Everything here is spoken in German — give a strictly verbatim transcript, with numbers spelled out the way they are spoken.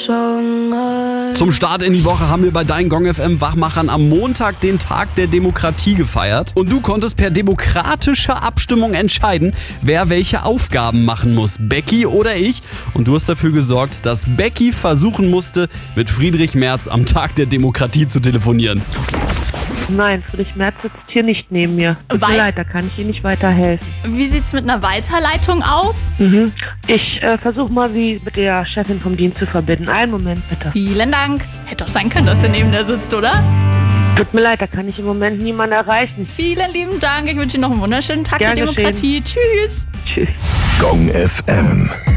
Zum Start in die Woche haben wir bei deinen Gong F M Wachmachern am Montag den Tag der Demokratie gefeiert. Und du konntest per demokratischer Abstimmung entscheiden, wer welche Aufgaben machen muss, Becky oder ich. Und du hast dafür gesorgt, dass Becky versuchen musste, mit Friedrich Merz am Tag der Demokratie zu telefonieren. Nein, Friedrich Merz sitzt hier nicht neben mir. Tut mir Wei- leid, da kann ich Ihnen nicht weiterhelfen. Wie sieht's mit einer Weiterleitung aus? Mhm. Ich äh, versuche mal, Sie mit der Chefin vom Dienst zu verbinden. Einen Moment, bitte. Vielen Dank. Hätte doch sein können, dass der neben der sitzt, oder? Tut mir leid, da kann ich im Moment niemanden erreichen. Vielen lieben Dank. Ich wünsche Ihnen noch einen wunderschönen Tag Gern der Demokratie. Tschüss. Tschüss. Gong F M.